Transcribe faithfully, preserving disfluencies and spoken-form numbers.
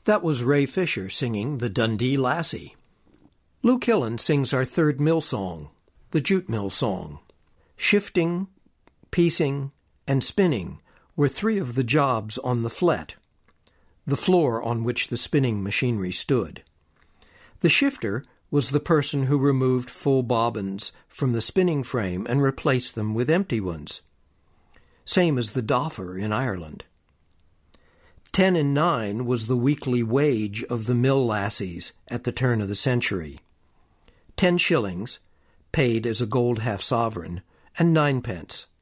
That was Ray Fisher singing The Dundee Lassie. Lou Killen sings our third mill song, the jute mill song. Shifting, piecing, and spinning were three of the jobs on the flet, the floor on which the spinning machinery stood. The shifter was the person who removed full bobbins from the spinning frame and replaced them with empty ones. Same as the doffer in Ireland. Ten and nine was the weekly wage of the mill lassies at the turn of the century. Ten shillings, paid as a gold half-sovereign, and ninepence,